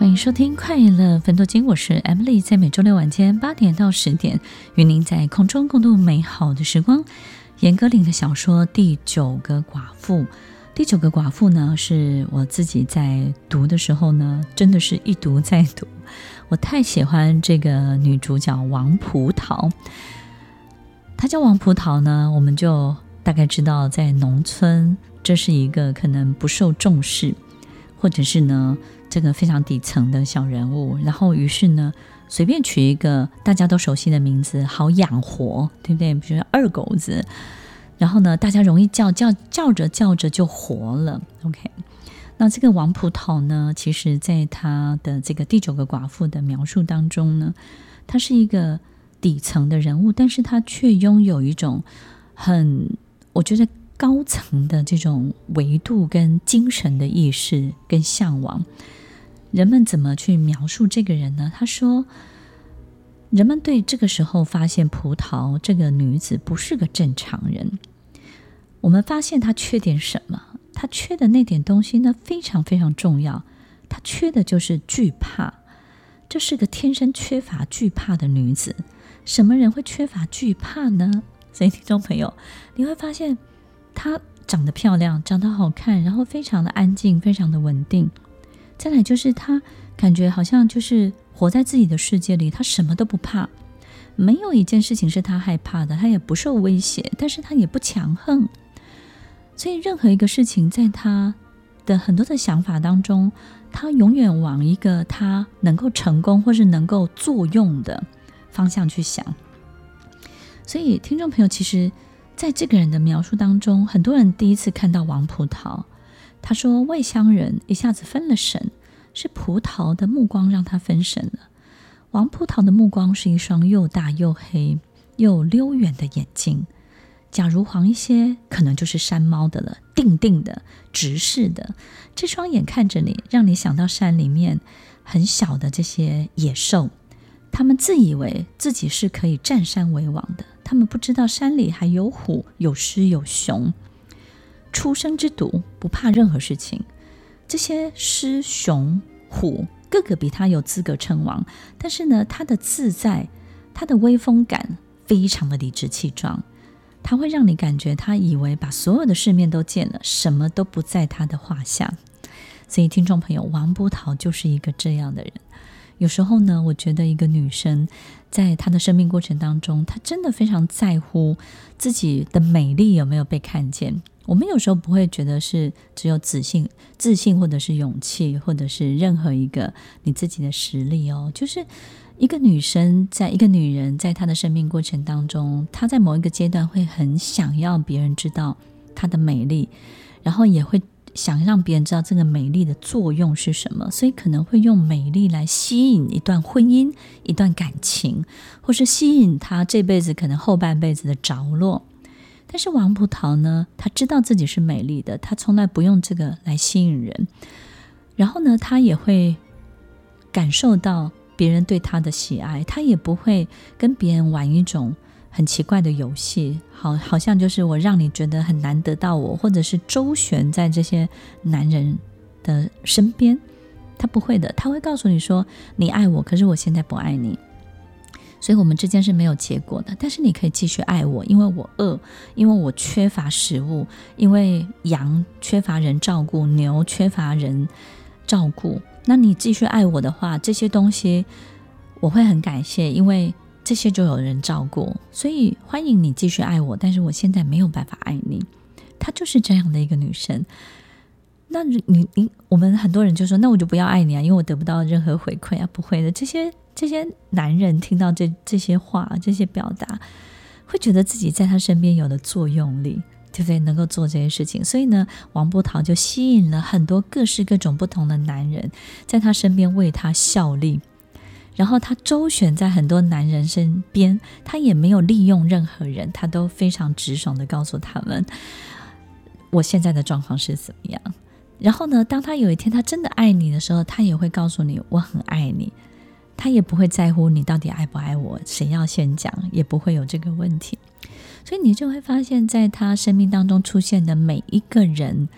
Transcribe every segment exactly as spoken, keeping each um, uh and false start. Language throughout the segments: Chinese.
欢迎收听快乐分多金，我是 Emily， 在每周六晚间八点到十点，与您在空中共度美好的时光。严歌苓的小说《第九个寡妇》，第九个寡妇呢，是我自己在读的时候呢，真的是一读再读。我太喜欢这个女主角王葡萄，她叫王葡萄呢，我们就大概知道在农村这是一个可能不受重视，或者是呢这个非常底层的小人物，然后于是呢随便取一个大家都熟悉的名字，好养活，对不对？比如说二狗子，然后呢大家容易叫叫叫着叫着就活了。 OK， 那这个王葡萄呢，其实在他的这个第九个寡妇的描述当中呢，他是一个底层的人物，但是他却拥有一种很我觉得高层的这种维度跟精神的意识跟向往。人们怎么去描述这个人呢？他说，人们对这个时候发现葡萄这个女子不是个正常人。我们发现她缺点什么？她缺的那点东西呢，非常非常重要。她缺的就是惧怕。这是个天生缺乏惧怕的女子。什么人会缺乏惧怕呢？所以听众朋友，你会发现她长得漂亮，长得好看，然后非常的安静，非常的稳定。再来就是她感觉好像就是活在自己的世界里，她什么都不怕，没有一件事情是她害怕的，她也不受威胁，但是她也不强横。所以任何一个事情在她的很多的想法当中，她永远往一个她能够成功或是能够作用的方向去想。所以听众朋友，其实在这个人的描述当中，很多人第一次看到王葡萄，他说外乡人一下子分了神，是葡萄的目光让他分神了。王葡萄的目光是一双又大又黑又溜远的眼睛，假如黄一些，可能就是山猫的了，定定的直视的，这双眼看着你，让你想到山里面很小的这些野兽，他们自以为自己是可以占山为王的，他们不知道山里还有虎有狮有熊，初生之犊不怕任何事情。这些狮熊虎个个比他有资格称王，但是呢他的自在，他的威风感非常的理直气壮，他会让你感觉他以为把所有的世面都见了，什么都不在他的话下。所以听众朋友，王葡萄就是一个这样的人。有时候呢，我觉得一个女生在她的生命过程当中，她真的非常在乎自己的美丽有没有被看见。我们有时候不会觉得是只有自信自信或者是勇气，或者是任何一个你自己的实力哦，就是一个女生，在一个女人在她的生命过程当中，她在某一个阶段会很想要别人知道她的美丽，然后也会想让别人知道这个美丽的作用是什么，所以可能会用美丽来吸引一段婚姻，一段感情，或是吸引她这辈子可能后半辈子的着落。但是王葡萄呢，她知道自己是美丽的，她从来不用这个来吸引人，然后呢她也会感受到别人对她的喜爱，她也不会跟别人玩一种很奇怪的游戏，好好像就是我让你觉得很难得到我，或者是周旋在这些男人的身边。他不会的，他会告诉你说你爱我，可是我现在不爱你，所以我们之间是没有结果的，但是你可以继续爱我，因为我饿，因为我缺乏食物，因为羊缺乏人照顾，牛缺乏人照顾，那你继续爱我的话，这些东西我会很感谢，因为这些就有人照顾，所以欢迎你继续爱我，但是我现在没有办法爱你。她就是这样的一个女生。那你你我们很多人就说，那我就不要爱你啊，因为我得不到任何回馈啊。不会的，这些这些男人听到这这些话，这些表达，会觉得自己在他身边有了作用力，对不对？能够做这些事情。所以呢，王葡萄就吸引了很多各式各种不同的男人在他身边为他效力，然后他周旋在很多男人身边，他也没有利用任何人，他都非常直爽的告诉他们我现在的状况是怎么样。然后呢，当他有一天他真的爱你的时候，他也会告诉你我很爱你，他也不会在乎你到底爱不爱我，谁要先讲也不会有这个问题。所以你就会发现在他生命当中出现的每一个人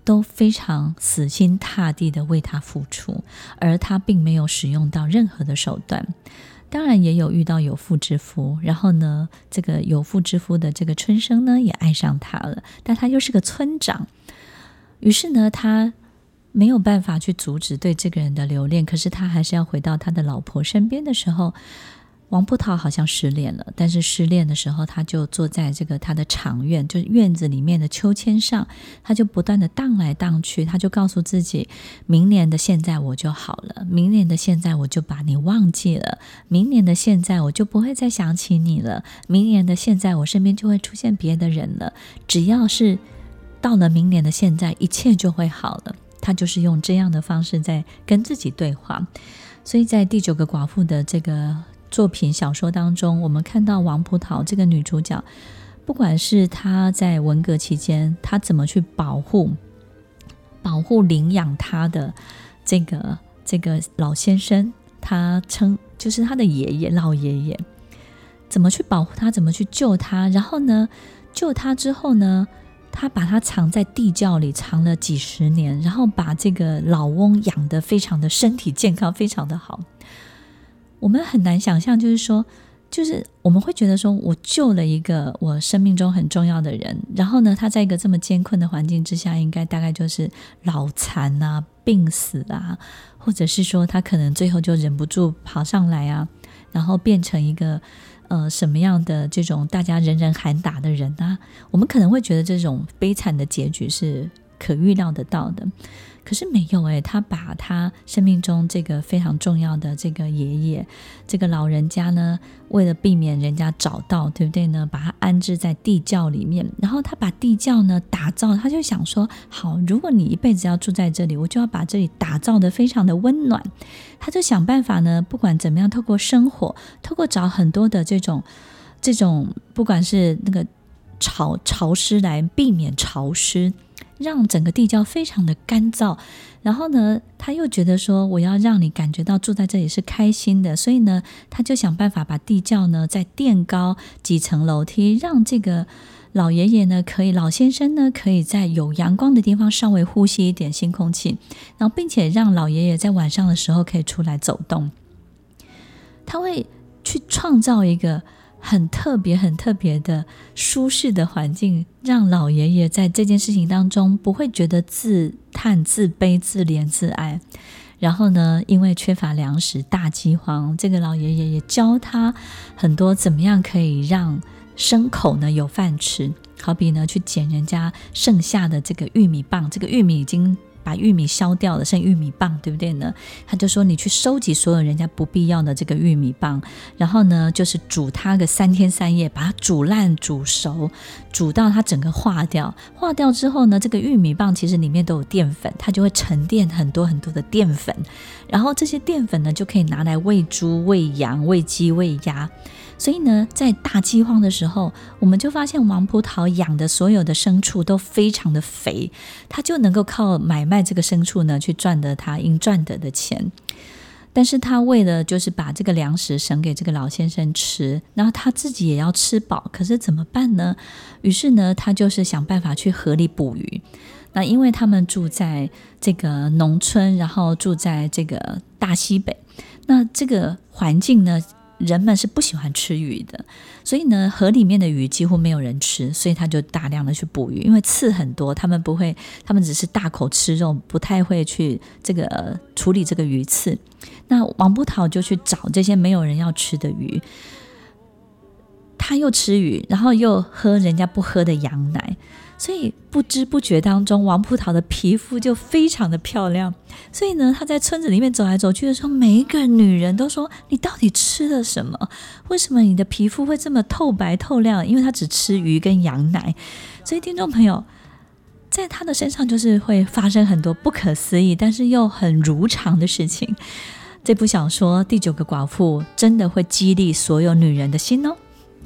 都非常死心塌地的为他付出，而他并没有使用到任何的手段。当然也有遇到有妇之夫，然后呢这个有妇之夫的这个春生呢也爱上他了，但他又是个村长，于是呢他没有办法去阻止对这个人的留恋，可是他还是要回到他的老婆身边的时候，王葡萄好像失恋了，但是失恋的时候他就坐在这个他的场院，就是院子里面的秋千上，他就不断的荡来荡去，他就告诉自己，明年的现在我就好了，明年的现在我就把你忘记了，明年的现在我就不会再想起你了，明年的现在我身边就会出现别的人了，只要是到了明年的现在，一切就会好了。他就是用这样的方式在跟自己对话。所以在第九个寡妇的这个作品小说当中，我们看到王葡萄这个女主角，不管是她在文革期间她怎么去保护保护领养她的这个这个老先生，他称就是他的爷爷老爷爷，怎么去保护他，怎么去救他，然后呢救他之后呢他把他藏在地窖里藏了几十年，然后把这个老翁养得非常的身体健康，非常的好。我们很难想象，就是说就是我们会觉得说我救了一个我生命中很重要的人，然后呢他在一个这么艰困的环境之下，应该大概就是老残啊病死啊，或者是说他可能最后就忍不住跑上来啊，然后变成一个呃什么样的这种大家人人喊打的人啊，我们可能会觉得这种悲惨的结局是可预料得到的。可是没有诶，他把他生命中这个非常重要的这个爷爷这个老人家呢，为了避免人家找到，对不对呢，把他安置在地窖里面，然后他把地窖呢打造，他就想说好，如果你一辈子要住在这里，我就要把这里打造得非常的温暖。他就想办法呢，不管怎么样，透过生火，透过找很多的这种这种不管是那个潮潮湿来避免潮湿，让整个地窖非常的干燥，然后呢他又觉得说我要让你感觉到住在这里是开心的，所以呢他就想办法把地窖呢再垫高几层楼梯，让这个老爷爷呢可以老先生呢可以在有阳光的地方稍微呼吸一点新空气，然后并且让老爷爷在晚上的时候可以出来走动。他会去创造一个很特别很特别的舒适的环境，让老爷爷在这件事情当中不会觉得自叹自卑自怜自爱。然后呢因为缺乏粮食大饥荒，这个老爷爷也教他很多怎么样可以让牲口呢有饭吃，好比呢去捡人家剩下的这个玉米棒，这个玉米已经把玉米削掉了，剩玉米棒，对不对呢？他就说你去收集所有人家不必要的这个玉米棒，然后呢就是煮它个三天三夜，把它煮烂煮熟，煮到它整个化掉，化掉之后呢，这个玉米棒其实里面都有淀粉，它就会沉淀很多很多的淀粉，然后这些淀粉呢就可以拿来喂猪喂羊喂鸡喂鸭。所以呢在大饥荒的时候，我们就发现王葡萄养的所有的牲畜都非常的肥，他就能够靠买卖这个牲畜呢去赚得他应赚得的钱。但是他为了就是把这个粮食省给这个老先生吃，然后他自己也要吃饱，可是怎么办呢？于是呢他就是想办法去河里捕鱼。那因为他们住在这个农村，然后住在这个大西北，那这个环境呢人们是不喜欢吃鱼的，所以呢河里面的鱼几乎没有人吃，所以他就大量的去捕鱼，因为刺很多，他们不会，他们只是大口吃肉，不太会去这个、呃、处理这个鱼刺。那王葡萄就去找这些没有人要吃的鱼，他又吃鱼，然后又喝人家不喝的羊奶，所以不知不觉当中王葡萄的皮肤就非常的漂亮。所以呢他在村子里面走来走去的时候，每一个女人都说你到底吃了什么，为什么你的皮肤会这么透白透亮？因为他只吃鱼跟羊奶。所以听众朋友，在他的身上就是会发生很多不可思议但是又很如常的事情。这部小说《第九个寡妇》真的会激励所有女人的心哦。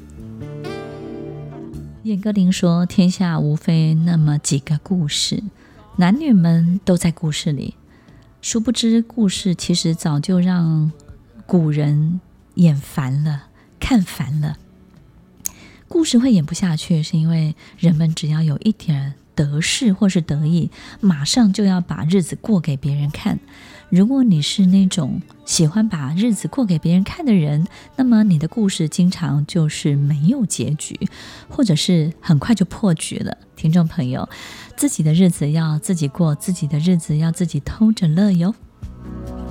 严歌苓说，天下无非那么几个故事，男女们都在故事里。殊不知故事其实早就让古人演烦了，看烦了。故事会演不下去，是因为人们只要有一点得势或是得意，马上就要把日子过给别人看。如果你是那种喜欢把日子过给别人看的人，那么你的故事经常就是没有结局，或者是很快就破局了。听众朋友，自己的日子要自己过，自己的日子要自己偷着乐哟。